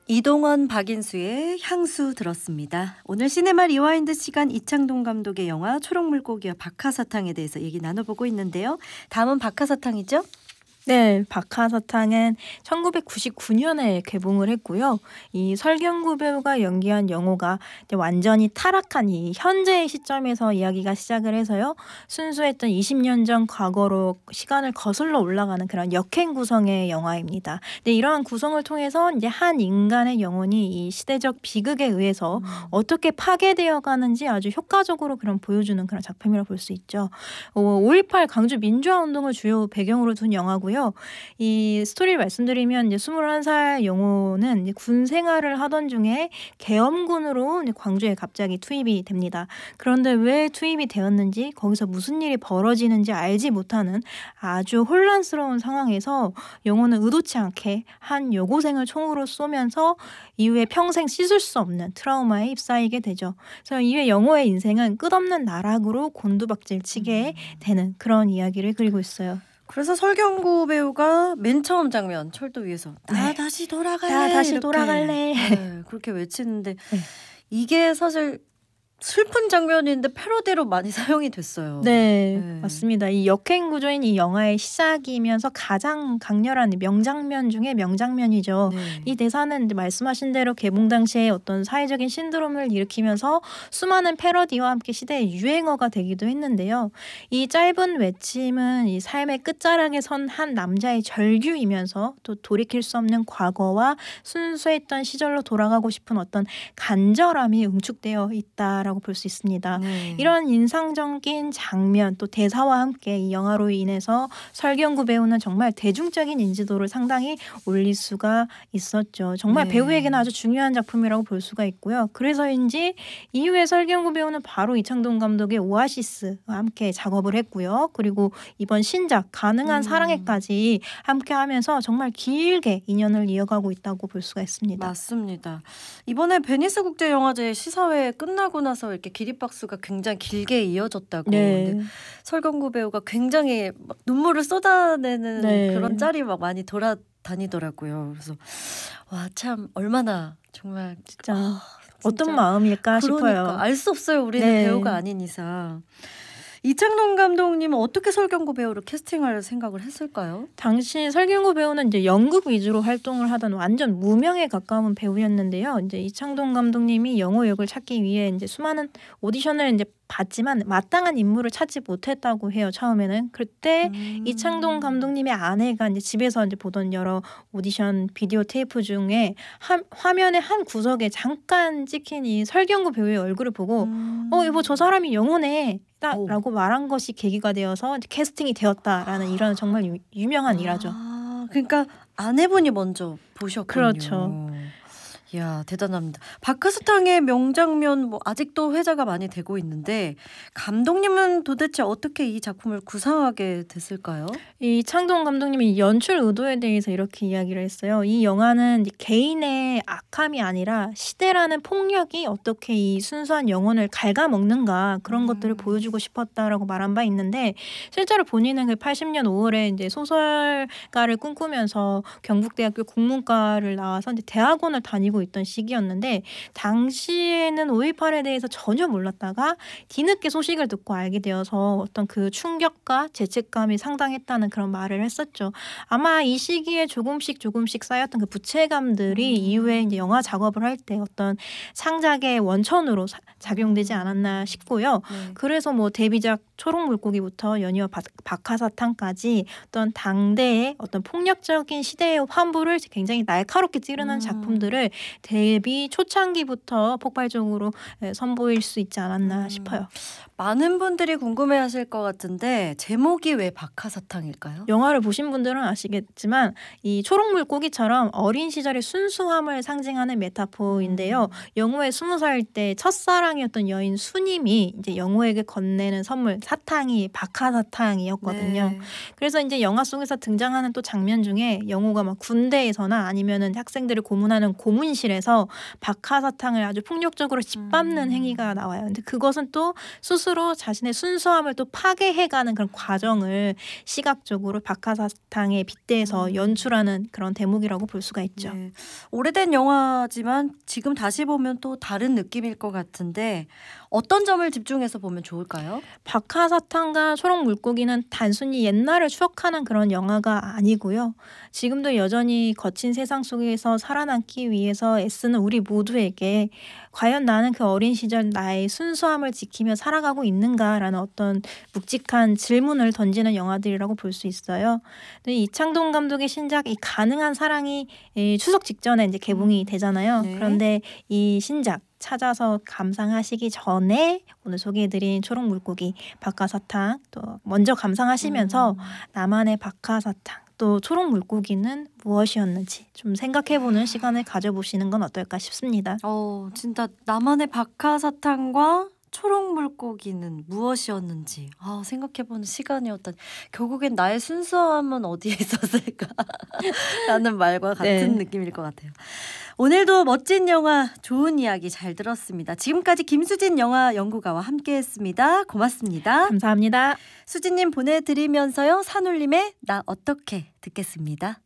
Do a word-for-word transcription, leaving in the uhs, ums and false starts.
이동원, 박인수의 향수 들었습니다. 오늘 시네마 리와인드 시간 이창동 감독의 영화 초록물고기와 박하사탕에 대해서 얘기 나눠보고 있는데요. 다음은 박하사탕이죠? 네, 박하사탕은 천구백구십구 년에 개봉을 했고요. 이 설경구 배우가 연기한 영호가 완전히 타락한 이 현재의 시점에서 이야기가 시작을 해서요. 순수했던 이십 년 전 과거로 시간을 거슬러 올라가는 그런 역행 구성의 영화입니다. 근데 이러한 구성을 통해서 이제 한 인간의 영혼이 이 시대적 비극에 의해서 음. 어떻게 파괴되어 가는지 아주 효과적으로 그런 보여주는 그런 작품이라고 볼 수 있죠. 오일팔 강주 민주화 운동을 주요 배경으로 둔 영화고요. 이 스토리를 말씀드리면 이제 스물한 살 영호는 이제 군 생활을 하던 중에 계엄군으로 이제 광주에 갑자기 투입이 됩니다. 그런데 왜 투입이 되었는지 거기서 무슨 일이 벌어지는지 알지 못하는 아주 혼란스러운 상황에서 영호는 의도치 않게 한 여고생을 총으로 쏘면서 이후에 평생 씻을 수 없는 트라우마에 휩싸이게 되죠. 그래서 이후에 영호의 인생은 끝없는 나락으로 곤두박질 치게 되는 그런 이야기를 그리고 있어요. 그래서 설경구 배우가 맨 처음 장면 철도 위에서 나 네. 다시 돌아갈래 나 다시 이렇게. 돌아갈래 네, 그렇게 외치는데 네. 이게 사실 슬픈 장면인데 패러디로 많이 사용이 됐어요. 네, 네, 맞습니다. 이 역행 구조인 이 영화의 시작이면서 가장 강렬한 명장면 중에 명장면이죠. 네. 이 대사는 이제 말씀하신 대로 개봉 당시에 어떤 사회적인 신드롬을 일으키면서 수많은 패러디와 함께 시대의 유행어가 되기도 했는데요. 이 짧은 외침은 이 삶의 끝자락에 선 한 남자의 절규이면서 또 돌이킬 수 없는 과거와 순수했던 시절로 돌아가고 싶은 어떤 간절함이 응축되어 있다라고 볼 수 있습니다. 네. 이런 인상적인 장면 또 대사와 함께 이 영화로 인해서 설경구 배우는 정말 대중적인 인지도를 상당히 올릴 수가 있었죠. 정말 네. 배우에게는 아주 중요한 작품이라고 볼 수가 있고요. 그래서인지 이후에 설경구 배우는 바로 이창동 감독의 오아시스와 함께 작업을 했고요. 그리고 이번 신작 가능한 음. 사랑해까지 함께 하면서 정말 길게 인연을 이어가고 있다고 볼 수가 있습니다. 맞습니다. 이번에 베니스 국제영화제 시사회 끝나고 나서 이렇게 기립박수가 굉장히 길게 이어졌다고. 네. 설경구 배우가 굉장히 막 눈물을 쏟아내는 네. 그런 짤이 막 많이 돌아다니더라고요. 그래서 와, 참 얼마나 정말 진짜, 아, 진짜 어떤 마음일까 그러니까, 싶어요. 알 수 없어요. 우리는 네. 배우가 아닌 이상. 이창동 감독님은 어떻게 설경구 배우를 캐스팅할 생각을 했을까요? 당시 설경구 배우는 이제 연극 위주로 활동을 하던 완전 무명에 가까운 배우였는데요. 이제 이창동 감독님이 영호 역을 찾기 위해 이제 수많은 오디션을 이제 봤지만 마땅한 인물을 찾지 못했다고 해요. 처음에는. 그때 음. 이창동 감독님의 아내가 이제 집에서 이제 보던 여러 오디션 비디오 테이프 중에 한, 화면의 한 구석에 잠깐 찍힌 이 설경구 배우의 얼굴을 보고 음. 어 이거 저 사람이 영호네 라고 말한 것이 계기가 되어서 캐스팅이 되었다라는 이런 정말 유, 유명한 일화죠. 아, 그러니까 아내분이 먼저 보셨군요. 그렇죠. 이야, 대단합니다. 박하사탕의 명장면 뭐 아직도 회자가 많이 되고 있는데 감독님은 도대체 어떻게 이 작품을 구상하게 됐을까요? 이 창동 감독님이 연출 의도에 대해서 이렇게 이야기를 했어요. 이 영화는 개인의 악함이 아니라 시대라는 폭력이 어떻게 이 순수한 영혼을 갉아먹는가 그런 음. 것들을 보여주고 싶었다라고 말한 바 있는데 실제로 본인은 그 팔십 년 오월에 이제 소설가를 꿈꾸면서 경북대학교 국문과를 나와서 이제 대학원을 다니고 있던 시기였는데 당시에는 오일팔에 대해서 전혀 몰랐다가 뒤늦게 소식을 듣고 알게 되어서 어떤 그 충격과 죄책감이 상당했다는 그런 말을 했었죠. 아마 이 시기에 조금씩 조금씩 쌓였던 그 부채감들이 음. 이후에 이제 영화 작업을 할 때 어떤 창작의 원천으로 사, 작용되지 않았나 싶고요. 네. 그래서 뭐 데뷔작 초록물고기부터 연이어 박, 박하사탕까지 어떤 당대의 어떤 폭력적인 시대의 환부를 굉장히 날카롭게 찌르는 음. 작품들을 데뷔 초창기부터 폭발적으로 선보일 수 있지 않았나 음. 싶어요. 많은 분들이 궁금해하실 것 같은데 제목이 왜 박하사탕일까요? 영화를 보신 분들은 아시겠지만 이 초록물고기처럼 어린 시절의 순수함을 상징하는 메타포인데요. 음. 영호의 스무 살 때 첫사랑이었던 여인 수님이 이제 영호에게 건네는 선물 사탕이 박하사탕이었거든요. 네. 그래서 이제 영화 속에서 등장하는 또 장면 중에 영호가 막 군대에서나 아니면은 학생들을 고문하는 고문실에서 박하사탕을 아주 폭력적으로 짓밟는 음. 행위가 나와요. 근데 그것은 또 스스로 자신의 순수함을 또 파괴해가는 그런 과정을 시각적으로 박하사탕에 빗대서 음. 연출하는 그런 대목이라고 볼 수가 있죠. 네. 오래된 영화지만 지금 다시 보면 또 다른 느낌일 것 같은데 어떤 점을 집중해서 보면 좋을까요? 박하사탕과 초록물고기는 단순히 옛날을 추억하는 그런 영화가 아니고요. 지금도 여전히 거친 세상 속에서 살아남기 위해서 애쓰는 우리 모두에게 과연 나는 그 어린 시절 나의 순수함을 지키며 살아가고 있는가라는 어떤 묵직한 질문을 던지는 영화들이라고 볼 수 있어요. 근데 이창동 감독의 신작 이 가능한 사랑이 이 추석 직전에 이제 개봉이 음. 되잖아요. 네. 그런데 이 신작 찾아서 감상하시기 전에 오늘 소개해드린 초록물고기, 박하사탕 또 먼저 감상하시면서 음. 나만의 박하사탕 또 초록물고기는 무엇이었는지 좀 생각해보는 시간을 가져보시는 건 어떨까 싶습니다. 어, 진짜 나만의 박하사탕과 초록물고기는 무엇이었는지 아, 생각해보는 시간이었다니 결국엔 나의 순수함은 어디에 있었을까 라는 말과 같은 네. 느낌일 것 같아요. 오늘도 멋진 영화 좋은 이야기 잘 들었습니다. 지금까지 김수진 영화 연구가와 함께했습니다. 고맙습니다. 감사합니다. 수진님 보내드리면서요 산울림의 나 어떻게 듣겠습니다.